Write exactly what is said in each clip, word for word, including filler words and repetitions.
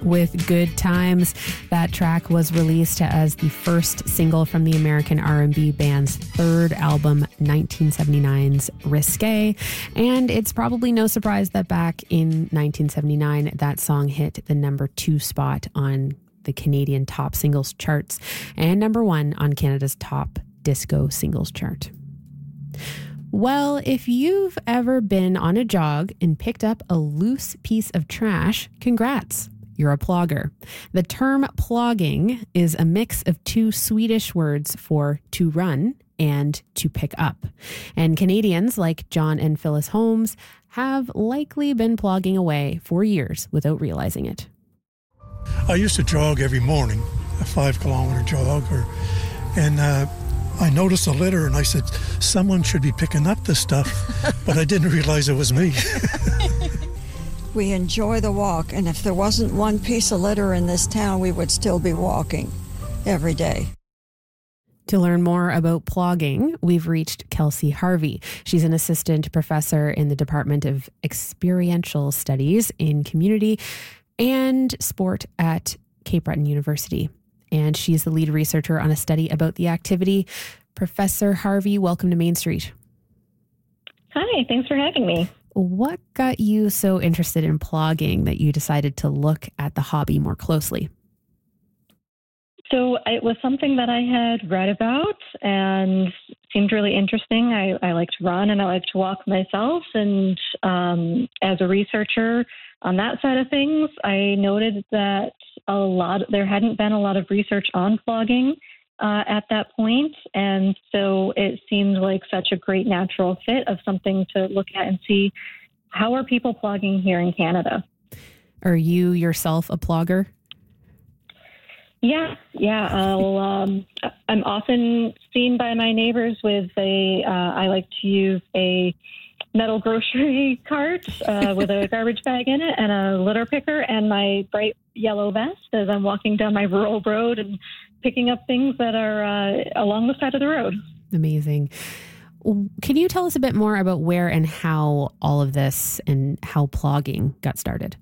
with Good Times. That track was released as the first single from the American R and B band's third album, nineteen seventy-nine's Risque. And it's probably no surprise that back in nineteen seventy-nine, that song hit the number two spot on the Canadian top singles charts and number one on Canada's top disco singles chart. Well, if you've ever been on a jog and picked up a loose piece of trash, congrats. You're a plogger. The term plogging is a mix of two Swedish words for to run and to pick up. And Canadians like John and Phyllis Holmes have likely been plogging away for years without realizing it. I used to jog every morning, a five kilometer jog, or, and uh, I noticed a litter and I said, someone should be picking up this stuff, but I didn't realize it was me. We enjoy the walk, and if there wasn't one piece of litter in this town, we would still be walking every day. To learn more about plogging, we've reached Kelsey Harvey. She's an assistant professor in the Department of Experiential Studies in Community and Sport at Cape Breton University. And she's the lead researcher on a study about the activity. Professor Harvey, welcome to Main Street. Hi, thanks for having me. What got you so interested in plogging that you decided to look at the hobby more closely? So it was something that I had read about and seemed really interesting. I, I like to run and I like to walk myself. And um, as a researcher on that side of things, I noted that a lot there hadn't been a lot of research on plogging uh, at that point. And so it seemed like such a great natural fit of something to look at and see, how are people plogging here in Canada? Are you yourself a plogger? Yeah, yeah. I'll, um, I'm often seen by my neighbors with a, uh, I like to use a metal grocery cart uh, with a garbage bag in it and a litter picker and my bright yellow vest as I'm walking down my rural road and picking up things that are uh, along the side of the road. Amazing. Can you tell us a bit more about where and how all of this and how plogging got started?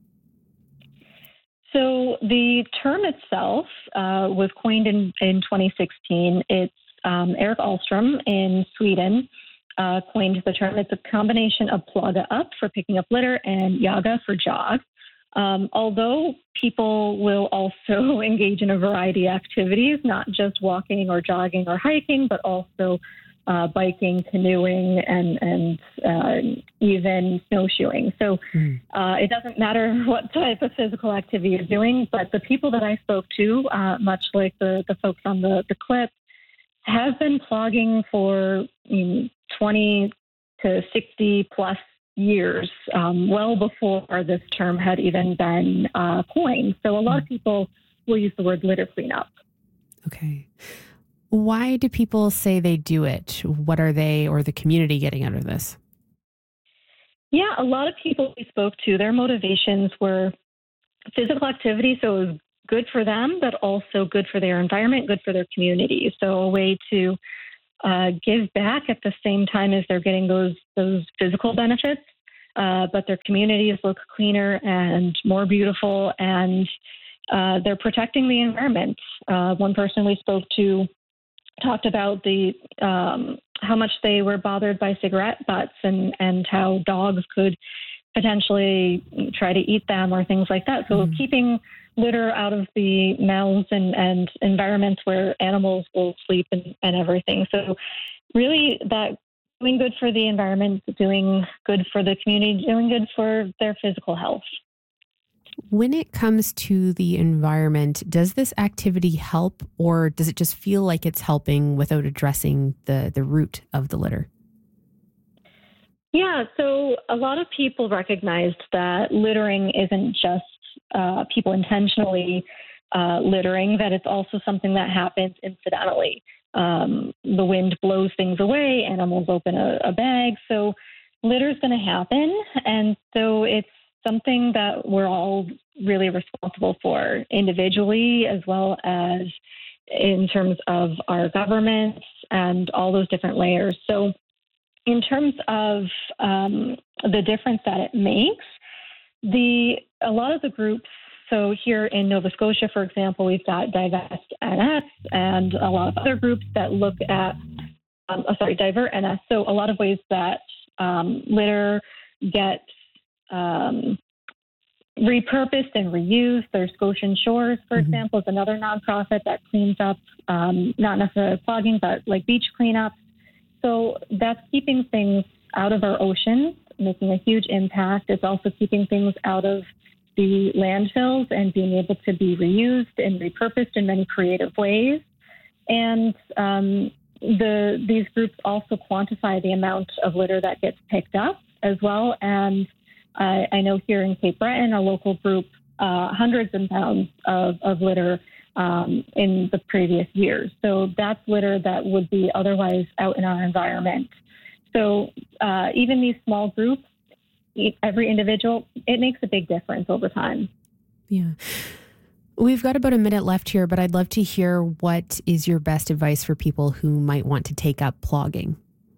So the term itself uh, was coined in, in twenty sixteen. It's um, Eric Ahlstrom in Sweden uh, coined the term. It's a combination of plugga up for picking up litter and jaga for jog. Um, although people will also engage in a variety of activities, not just walking or jogging or hiking, but also Uh, biking, canoeing, and and uh, even snowshoeing. So mm. uh, it doesn't matter what type of physical activity you're doing, but the people that I spoke to, uh, much like the, the folks on the, the clip, have been plogging for you know, twenty to sixty plus years, um, well before this term had even been uh, coined. So a lot mm. of people will use the word litter cleanup. Okay. Why do people say they do it? What are they or the community getting out of this? Yeah, a lot of people we spoke to, their motivations were physical activity, so it was good for them, but also good for their environment, good for their community. So a way to uh, give back at the same time as they're getting those those physical benefits, uh, but their communities look cleaner and more beautiful, and uh, they're protecting the environment. Uh, one person we spoke to talked about the um, how much they were bothered by cigarette butts and, and how dogs could potentially try to eat them or things like that. So mm-hmm. keeping litter out of the mouths and, and environments where animals will sleep and, and everything. So really that doing good for the environment, doing good for the community, doing good for their physical health. When it comes to the environment, does this activity help, or does it just feel like it's helping without addressing the, the root of the litter? Yeah, so a lot of people recognized that littering isn't just uh, people intentionally uh, littering, that it's also something that happens incidentally. Um, the wind blows things away, animals open a, a bag, so litter is going to happen, and so it's something that we're all really responsible for individually, as well as in terms of our governments and all those different layers. So in terms of um, the difference that it makes, the a lot of the groups So here in Nova Scotia, for example, we've got Divest N S and a lot of other groups that look at, um, oh, sorry, Divert N S. So a lot of ways that um, litter gets um, repurposed and reused. There's Scotian Shores, for mm-hmm. example, is another nonprofit that cleans up, um, not necessarily clogging, but like beach cleanup. So that's keeping things out of our oceans, making a huge impact. It's also keeping things out of the landfills and being able to be reused and repurposed in many creative ways. And um, the these groups also quantify the amount of litter that gets picked up as well. And uh, I know here in Cape Breton, a local group, uh, hundreds of pounds of, of litter um, in the previous years. So that's litter that would be otherwise out in our environment. So uh, even these small groups, every individual, it makes a big difference over time. Yeah. We've got about a minute left here, but I'd love to hear what is your best advice for people who might want to take up plogging?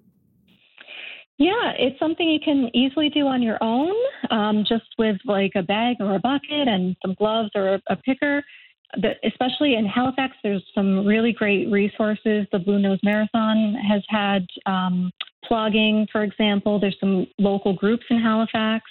Yeah, it's something you can easily do on your own, um, just with like a bag or a bucket and some gloves or a, a picker. But especially in Halifax, there's some really great resources. The Blue Nose Marathon has had um, plogging, for example. There's some local groups in Halifax.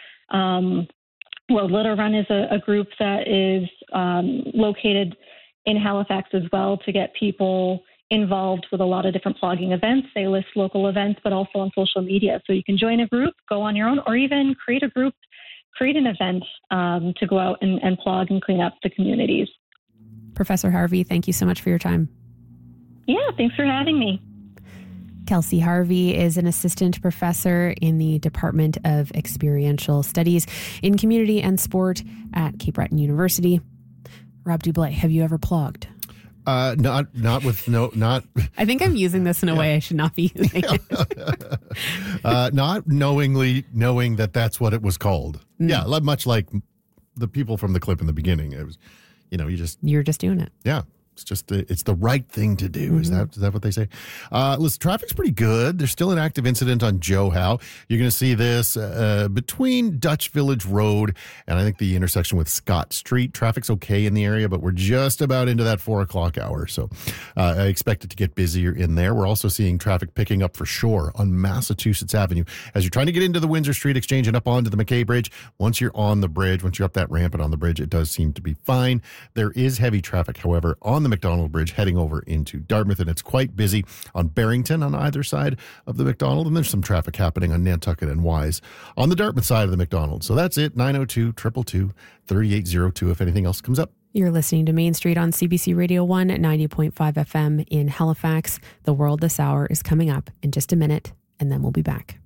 Um, World Litter Run is a, a group that is um, located in Halifax as well to get people involved with a lot of different plogging events. They list local events, but also on social media. So you can join a group, go on your own, or even create a group, create an event um, to go out and, and plug and clean up the communities. Professor Harvey, thank you so much for your time. Yeah, thanks for having me. Kelsey Harvey is an assistant professor in the Department of Experiential Studies in Community and Sport at Cape Breton University. Rob Dublé, have you ever plogged? Uh, not, not with no, not. I think I'm using this in a yeah. way I should not be using it. uh, not knowingly knowing that that's what it was called. Mm. Yeah, much like the people from the clip in the beginning. It was, you know, you just you're just doing it. Yeah. It's just, it's the right thing to do. Mm-hmm. Is that is that what they say? Uh, listen, traffic's pretty good. There's still an active incident on Joe Howe. You're going to see this uh, between Dutch Village Road and I think the intersection with Scott Street. Traffic's okay in the area, but we're just about into that four o'clock hour. So uh, I expect it to get busier in there. We're also seeing traffic picking up for sure on Massachusetts Avenue. As you're trying to get into the Windsor Street Exchange and up onto the McKay Bridge, once you're on the bridge, once you're up that ramp and on the bridge, it does seem to be fine. There is heavy traffic, however, on the Macdonald Bridge heading over into Dartmouth, and it's quite busy on Barrington on either side of the Macdonald, and there's some traffic happening on Nantucket and Wise on the Dartmouth side of the Macdonald. So that's it, nine oh two, two two two, three eight oh two if anything else comes up. You're listening to Main Street on C B C Radio one, ninety point five F M in Halifax. The World This Hour is coming up in just a minute, and then we'll be back.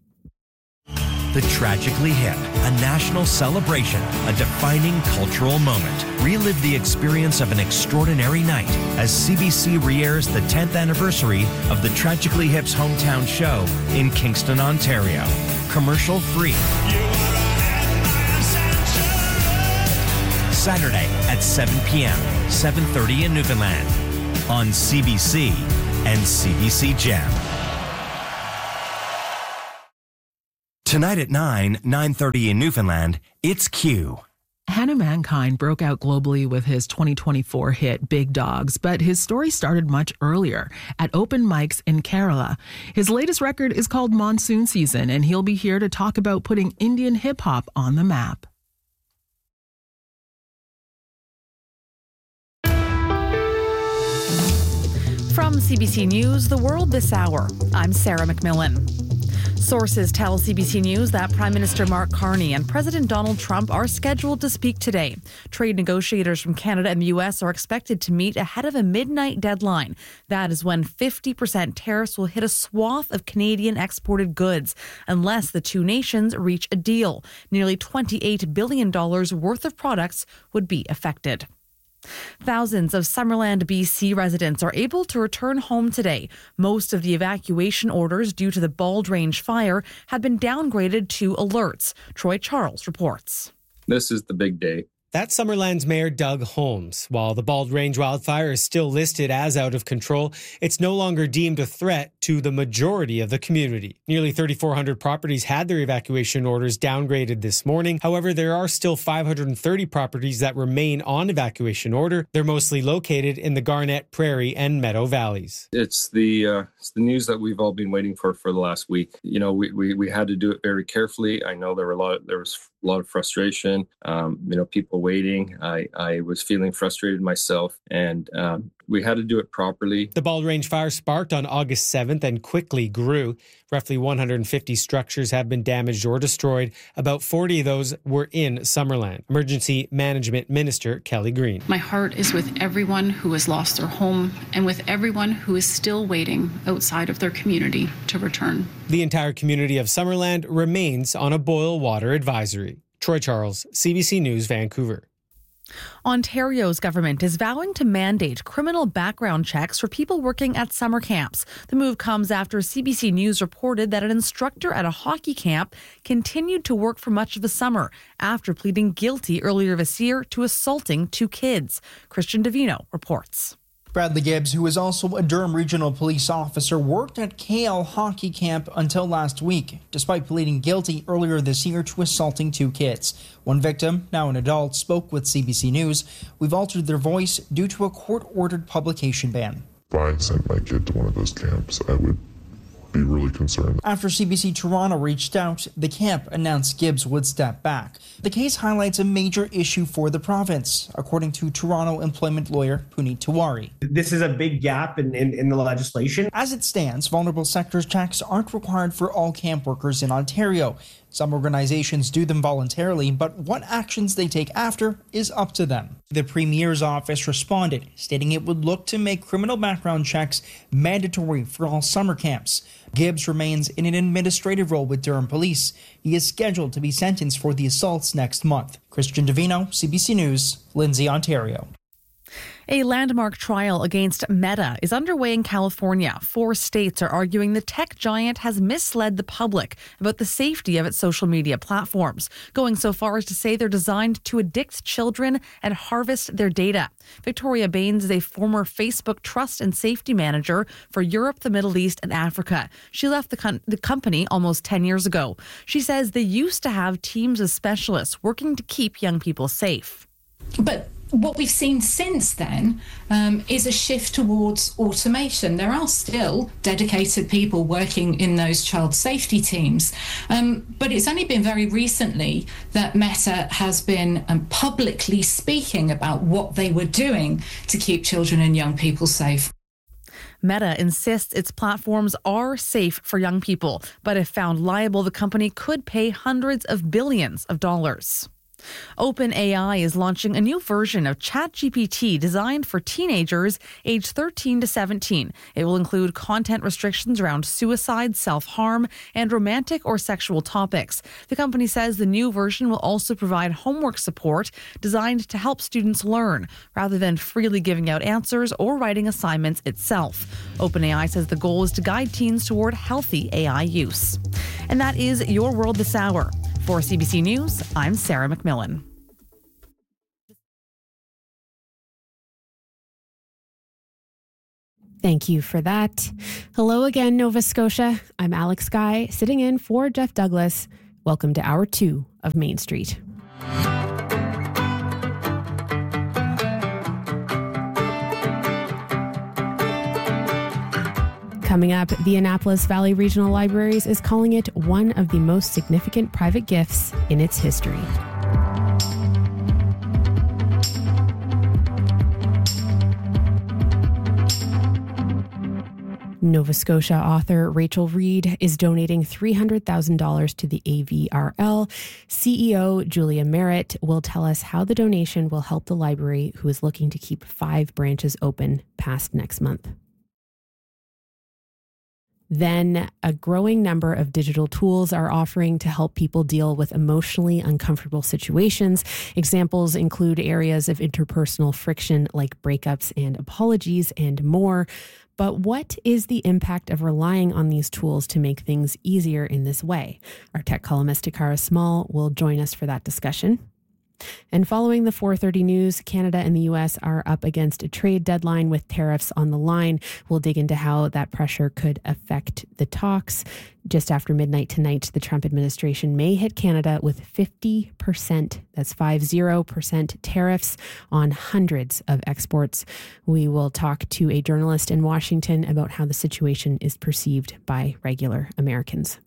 The Tragically Hip, a national celebration, a defining cultural moment. Relive the experience of an extraordinary night as C B C re-airs the tenth anniversary of the Tragically Hip's hometown show in Kingston, Ontario. Commercial free. Saturday at seven p.m., seven thirty in Newfoundland on C B C and C B C Gem. Tonight at nine, nine thirty in Newfoundland, it's Q. Hannah Mankind broke out globally with his twenty twenty-four hit Big Dogs, but his story started much earlier at open mics in Kerala. His latest record is called Monsoon Season, and he'll be here to talk about putting Indian hip-hop on the map. From C B C News, The World This Hour, I'm Sarah McMillan. Sources tell C B C News that Prime Minister Mark Carney and President Donald Trump are scheduled to speak today. Trade negotiators from Canada and the U S are expected to meet ahead of a midnight deadline. That is when fifty percent tariffs will hit a swath of Canadian exported goods unless the two nations reach a deal. Nearly twenty-eight billion dollars worth of products would be affected. Thousands of Summerland, B C residents are able to return home today. Most of the evacuation orders due to the Bald Range fire have been downgraded to alerts. Troy Charles reports. This is the big day. That's Summerland's Mayor Doug Holmes. While the Bald Range wildfire is still listed as out of control, it's no longer deemed a threat to the majority of the community. Nearly thirty-four hundred properties had their evacuation orders downgraded this morning. However, there are still five hundred thirty properties that remain on evacuation order. They're mostly located in the Garnet, Prairie, and Meadow Valleys. It's the uh, it's the news that we've all been waiting for for the last week. You know, we, we, we had to do it very carefully. I know there were a lot of, there was a lot of frustration. Um, you know, people waiting. I, I was feeling frustrated myself, and um, we had to do it properly. The Bald Range fire sparked on August seventh and quickly grew. Roughly one hundred fifty structures have been damaged or destroyed. About forty of those were in Summerland. Emergency Management Minister Kelly Green. My heart is with everyone who has lost their home and with everyone who is still waiting outside of their community to return. The entire community of Summerland remains on a boil water advisory. Troy Charles, C B C News, Vancouver. Ontario's government is vowing to mandate criminal background checks for people working at summer camps. The move comes after C B C News reported that an instructor at a hockey camp continued to work for much of the summer after pleading guilty earlier this year to assaulting two kids. Christian Davino reports. Bradley Gibbs, who is also a Durham Regional Police officer, worked at K L Hockey Camp until last week, despite pleading guilty earlier this year to assaulting two kids. One victim, now an adult, spoke with C B C News. We've altered their voice due to a court-ordered publication ban. If I sent my kid to one of those camps, I would be really concerned. After C B C Toronto reached out, the camp announced Gibbs would step back. The case highlights a major issue for the province, according to Toronto employment lawyer Puneet Tiwari. This is a big gap in, in, in the legislation. As it stands, vulnerable sectors checks aren't required for all camp workers in Ontario. Some organizations do them voluntarily, but what actions they take after is up to them. The Premier's office responded, stating it would look to make criminal background checks mandatory for all summer camps. Gibbs remains in an administrative role with Durham Police. He is scheduled to be sentenced for the assaults next month. Christian Davino, C B C News, Lindsay, Ontario. A landmark trial against Meta is underway in California. Four states are arguing the tech giant has misled the public about the safety of its social media platforms, going so far as to say they're designed to addict children and harvest their data. Victoria Baines is a former Facebook trust and safety manager for Europe, the Middle East, and Africa. She left the, com- the company almost ten years ago. She says they used to have teams of specialists working to keep young people safe. But what we've seen since then um, is a shift towards automation. There are still dedicated people working in those child safety teams, um, but it's only been very recently that Meta has been um, publicly speaking about what they were doing to keep children and young people safe. Meta insists its platforms are safe for young people, but if found liable, the company could pay hundreds of billions of dollars. OpenAI is launching a new version of ChatGPT designed for teenagers aged thirteen to seventeen. It will include content restrictions around suicide, self-harm, and romantic or sexual topics. The company says the new version will also provide homework support designed to help students learn, rather than freely giving out answers or writing assignments itself. OpenAI says the goal is to guide teens toward healthy A I use. And that is Your World This Hour. For C B C News, I'm Sarah McMillan. Thank you for that. Hello again, Nova Scotia. I'm Alex Guy, sitting in for Jeff Douglas. Welcome to Hour two of Main Street. Coming up, the Annapolis Valley Regional Libraries is calling it one of the most significant private gifts in its history. Nova Scotia author Rachel Reed is donating three hundred thousand dollars to the A V R L. C E O Julia Merritt will tell us how the donation will help the library, who is looking to keep five branches open past next month. Then, a growing number of digital tools are offering to help people deal with emotionally uncomfortable situations. Examples include areas of interpersonal friction like breakups and apologies and more. But what is the impact of relying on these tools to make things easier in this way? Our tech columnist Takara Small will join us for that discussion. And following the four thirty news, Canada and the U S are up against a trade deadline with tariffs on the line. We'll dig into how that pressure could affect the talks. Just after midnight tonight, the Trump administration may hit Canada with fifty percent, that's fifty percent tariffs on hundreds of exports. We will talk to a journalist in Washington about how the situation is perceived by regular Americans.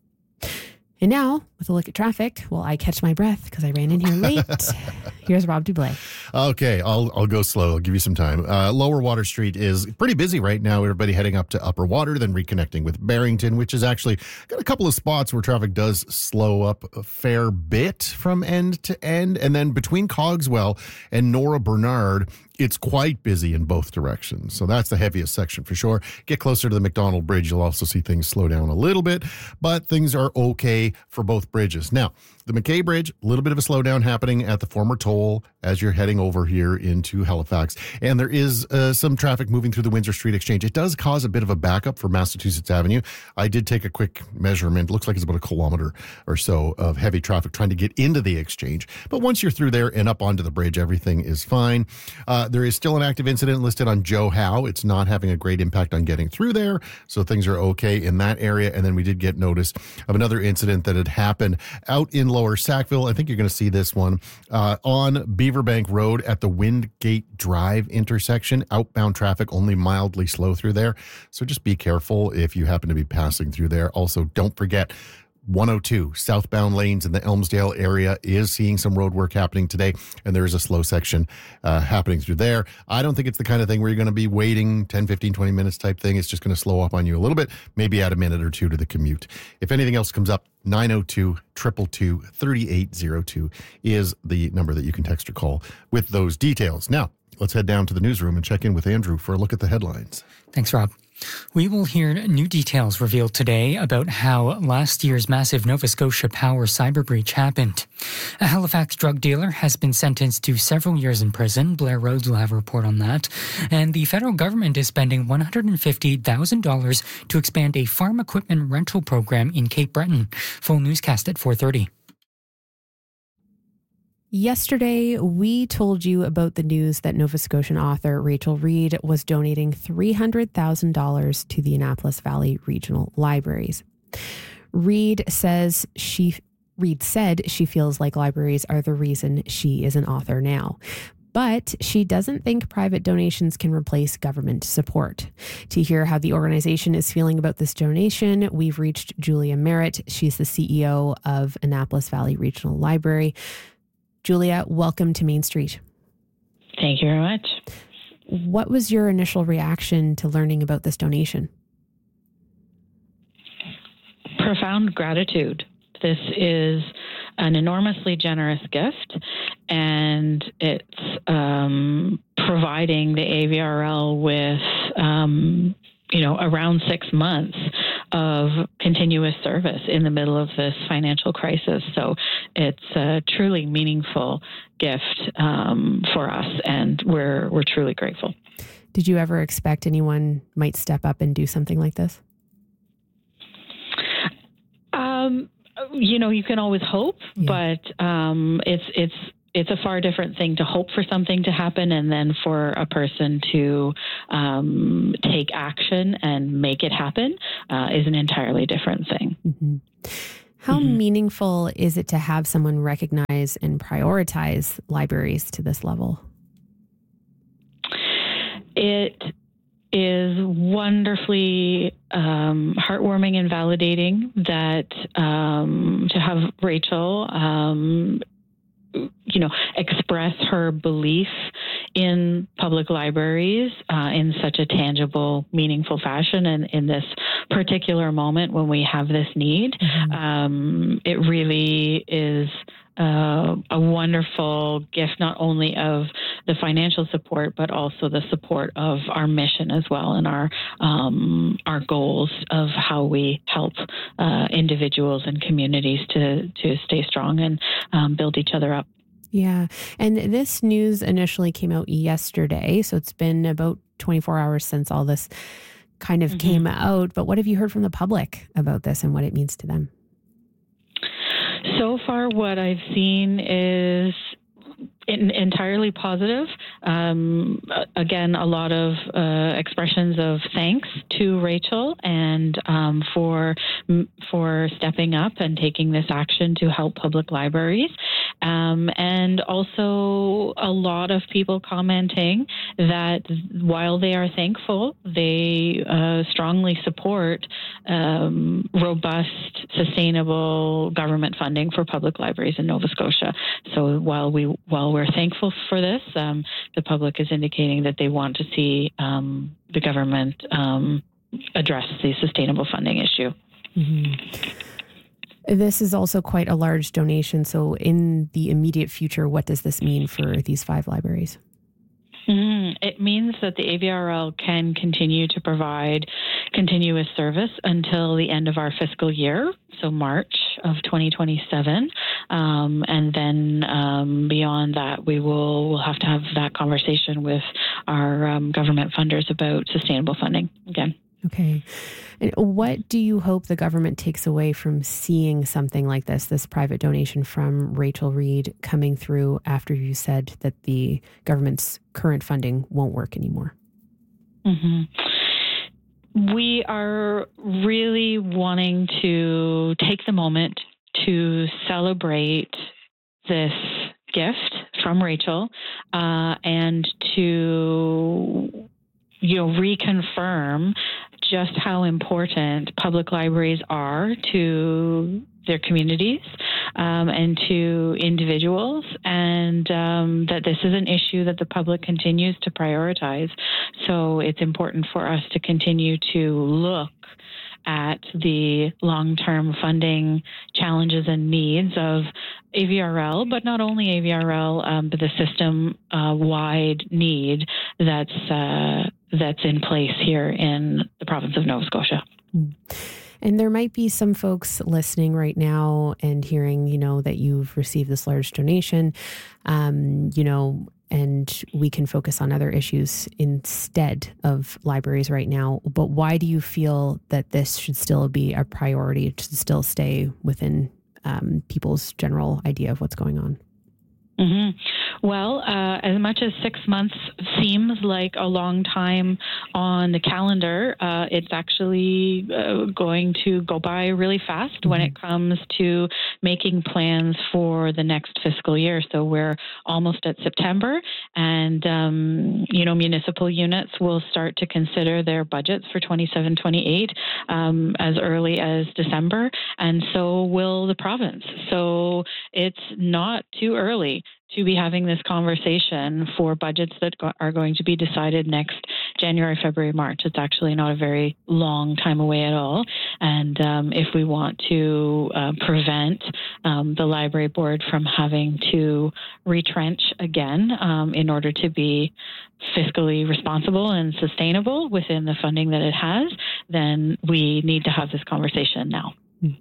And now, with a look at traffic, well, I catch my breath because I ran in here late. Here's Rob Dublé. Okay, I'll I'll go slow. I'll give you some time. Uh, Lower Water Street is pretty busy right now. Everybody heading up to Upper Water, then reconnecting with Barrington, which is actually got a couple of spots where traffic does slow up a fair bit from end to end. And then between Cogswell and Nora Bernard, it's quite busy in both directions. So that's the heaviest section for sure. Get closer to the McDonald Bridge, you'll also see things slow down a little bit, but things are okay for both bridges. Now, the McKay Bridge, a little bit of a slowdown happening at the former toll as you're heading over here into Halifax. And there is uh, some traffic moving through the Windsor Street Exchange. It does cause a bit of a backup for Massachusetts Avenue. I did take a quick measurement. It looks like it's about a kilometer or so of heavy traffic trying to get into the exchange. But once you're through there and up onto the bridge, everything is fine. Uh, there is still an active incident listed on Joe Howe. It's not having a great impact on getting through there, so things are okay in that area. And then we did get notice of another incident that had happened out in Lower Sackville. I think you're going to see this one uh, on Beaverbank Road at the Windgate Drive intersection. Outbound traffic only mildly slow through there, so just be careful if you happen to be passing through there. Also, don't forget one oh two southbound lanes in the Elmsdale area is seeing some road work happening today, and there is a slow section uh, happening through there. I don't think it's the kind of thing where you're going to be waiting ten, fifteen, twenty minutes type thing. It's just going to slow up on you a little bit, maybe add a minute or two to the commute. If anything else comes up, nine oh two, two two two, three eight oh two is the number that you can text or call with those details. Now, let's head down to the newsroom and check in with Andrew for a look at the headlines. Thanks, Rob. We will hear new details revealed today about how last year's massive Nova Scotia Power cyber breach happened. A Halifax drug dealer has been sentenced to several years in prison. Blair Rhodes will have a report on that. And the federal government is spending one hundred fifty thousand dollars to expand a farm equipment rental program in Cape Breton. Full newscast at four thirty. Yesterday, we told you about the news that Nova Scotian author Rachel Reid was donating three hundred thousand dollars to the Annapolis Valley Regional Libraries. Reid says she Reid said she feels like libraries are the reason she is an author now. But she doesn't think private donations can replace government support. To hear how the organization is feeling about this donation, we've reached Julia Merritt. She's the C E O of Annapolis Valley Regional Library. Julia, welcome to Main Street. Thank you very much. What was your initial reaction to learning about this donation? Profound gratitude. This is an enormously generous gift, and it's um, providing the A V R L with, um, you know, around six months of continuous service in the middle of this financial crisis. So it's a truly meaningful gift um, for us, and we're we're truly grateful. Did you ever expect anyone might step up and do something like this? Um, you know, you can always hope, yeah. but um, it's it's it's a far different thing to hope for something to happen and then for a person to um, take action and make it happen uh, is an entirely different thing. Mm-hmm. How mm-hmm. meaningful is it to have someone recognize and prioritize libraries to this level? It is wonderfully um, heartwarming and validating that um, to have Rachel um, you know, express her belief in public libraries uh, in such a tangible, meaningful fashion. And in this particular moment when we have this need, mm-hmm. um, it really is uh, a wonderful gift, not only of the financial support, but also the support of our mission as well, and our um, our goals of how we help uh, individuals and communities to to stay strong and um, build each other up. Yeah. And this news initially came out yesterday, so it's been about twenty-four hours since all this kind of mm-hmm. came out. But what have you heard from the public about this and what it means to them? So far, what I've seen is In, entirely positive. Um, again, a lot of uh, expressions of thanks to Rachel and um, for for stepping up and taking this action to help public libraries. Um, and also a lot of people commenting that while they are thankful, they uh, strongly support um, robust, sustainable government funding for public libraries in Nova Scotia. So while we while we're thankful for this, um, the public is indicating that they want to see um, the government um, address the sustainable funding issue. Mm-hmm. This is also quite a large donation. So in the immediate future, what does this mean for these five libraries? Mm, it means that the A V R L can continue to provide continuous service until the end of our fiscal year, so March of twenty twenty-seven. Um, and then um, beyond that, we will we'll have to have that conversation with our um, government funders about sustainable funding again. Okay. And what do you hope the government takes away from seeing something like this, this private donation from Rachel Reid coming through after you said that the government's current funding won't work anymore? Mm-hmm. We are really wanting to take the moment to celebrate this gift from Rachel uh, and to, you know, reconfirm just how important public libraries are to their communities um, and to individuals, and um, that this is an issue that the public continues to prioritize. So it's important for us to continue to look at the long-term funding challenges and needs of A V R L, but not only A V R L, um, but the system-wide uh, need that's uh, that's in place here in the province of Nova Scotia. And there might be some folks listening right now and hearing, you know, that you've received this large donation, um, you know, and we can focus on other issues instead of libraries right now. But why do you feel that this should still be a priority, to still stay within um, people's general idea of what's going on? Mm-hmm. Well, uh, as much as six months seems like a long time on the calendar, uh, it's actually uh, going to go by really fast mm-hmm. when it comes to making plans for the next fiscal year. So we're almost at September, and um, you know, municipal units will start to consider their budgets for twenty-seven twenty-eight um, as early as December, and so will the province. So it's not too early to be having this conversation for budgets that go- are going to be decided next January, February, March. It's actually not a very long time away at all. And um, if we want to uh, prevent um, the library board from having to retrench again um, in order to be fiscally responsible and sustainable within the funding that it has, then we need to have this conversation now.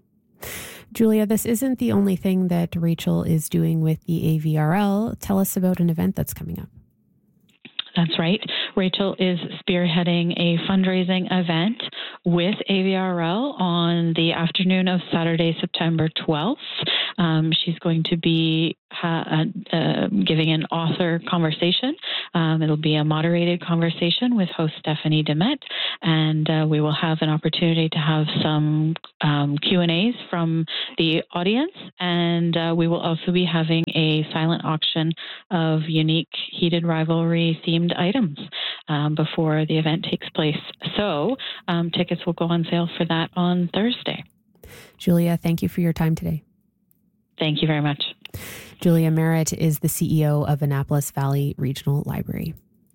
Julia, this isn't the only thing that Rachel is doing with the A V R L. Tell us about an event that's coming up. That's right. Rachel is spearheading a fundraising event with A V R L on the afternoon of Saturday, September twelfth. Um, she's going to be ha- uh, uh, giving an author conversation. Um, it'll be a moderated conversation with host Stephanie Demet, and uh, we will have an opportunity to have some um, Q and A's from the audience, and uh, we will also be having a silent auction of unique Heated Rivalry themed items um, before the event takes place. So um, tickets will go on sale for that on Thursday. Julia, thank you for your time today. Thank you very much. Julia Merritt is the C E O of Annapolis Valley Regional Library.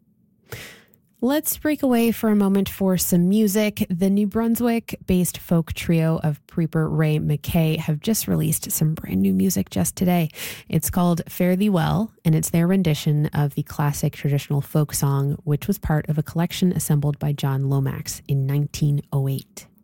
Let's break away for a moment for some music. The New Brunswick-based folk trio of Preeper Ray McKay have just released some brand new music just today. It's called Fare Thee Well, and it's their rendition of the classic traditional folk song, which was part of a collection assembled by John Lomax in nineteen oh eight.